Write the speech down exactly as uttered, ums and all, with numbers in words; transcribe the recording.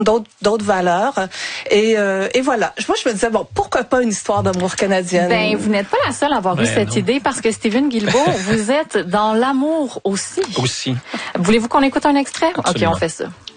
d'autres d'autres valeurs. Et, euh, et voilà. Moi, je me disais, bon, pourquoi pas une histoire d'amour canadienne? Ben, vous n'êtes pas la seule à avoir ben eu cette non. idée, parce que Steven Guilbeault, vous êtes dans l'amour aussi. Aussi. Voulez-vous qu'on écoute un extrait? Absolument. OK, on fait ça.